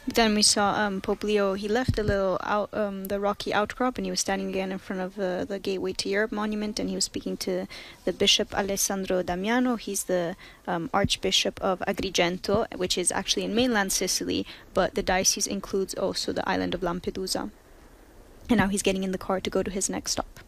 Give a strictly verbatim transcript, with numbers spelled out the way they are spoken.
Then we saw um, Pope Leo. He left the little out, um, the rocky outcrop, and he was standing again in front of the, the Gateway to Europe monument, and he was speaking to the Bishop Alessandro Damiano. He's the um, Archbishop of Agrigento, which is actually in mainland Sicily, but the diocese includes also the island of Lampedusa. And now he's getting in the car to go to his next stop.